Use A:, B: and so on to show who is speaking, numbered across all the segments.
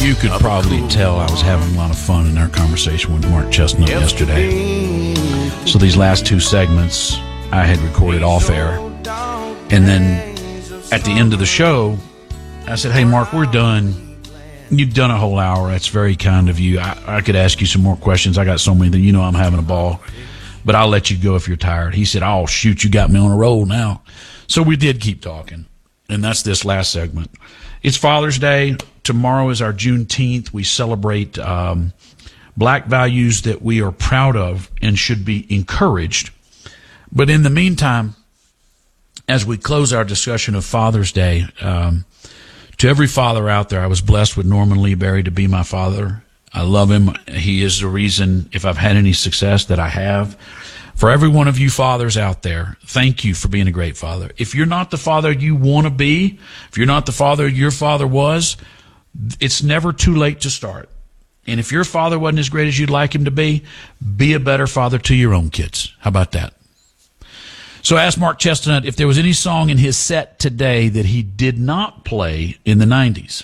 A: You could probably tell I was having a lot of fun in our conversation with Mark Chestnut yesterday. So these last two segments I had recorded off air. And then at the end of the show, I said, hey, Mark, we're done. You've done a whole hour. That's very kind of you. I could ask you some more questions. I got so many that you know I'm having a ball. But I'll let you go if you're tired. He said, oh, shoot, you got me on a roll now. So we did keep talking. And that's this last segment. It's Father's Day. Tomorrow is our Juneteenth. We celebrate black values that we are proud of and should be encouraged. But in the meantime, as we close our discussion of Father's Day, to every father out there, I was blessed with Norman Lee Berry to be my father. I love him. He is the reason, if I've had any success, that I have. For every one of you fathers out there, thank you for being a great father. If you're not the father you want to be, if you're not the father your father was, it's never too late to start. And if your father wasn't as great as you'd like him to be a better father to your own kids. How about that? So I asked Mark Chestnut if there was any song in his set today that he did not play in the 90s.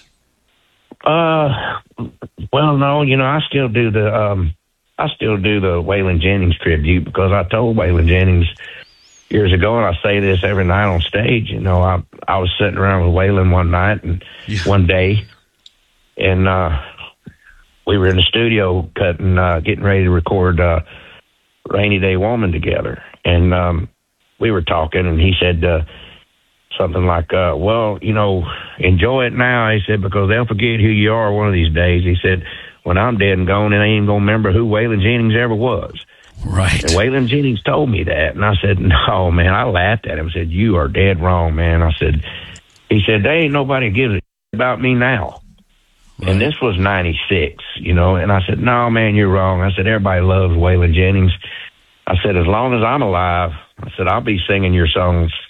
B: Well, no, I still do the Waylon Jennings tribute, because I told Waylon Jennings years ago, and I say this every night on stage, I was sitting around with Waylon one night and one day, and we were in the studio getting ready to record Rainy Day Woman together. And we were talking, and he said something like, well, enjoy it now, he said, because they'll forget who you are one of these days. He said, when I'm dead and gone, they ain't even going to remember who Waylon Jennings ever was.
A: Right.
B: And Waylon Jennings told me that, and I said, no, man. I laughed at him, said, you are dead wrong, man. He said, there ain't nobody gives a about me now. Right. And this was 96, and I said, no, man, you're wrong. I said, everybody loves Waylon Jennings. I said, as long as I'm alive, I said, I'll be singing your songs